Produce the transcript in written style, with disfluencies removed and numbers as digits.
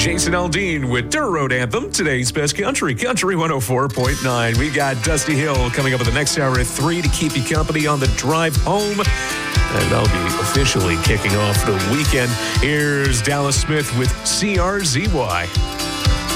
Jason Aldean with Dirt Road Anthem, today's best country, Country 104.9. We got Dusty Hill coming up in the next hour at 3 to keep you company on the drive home. And that'll be officially kicking off the weekend. Here's Dallas Smith with CRZY.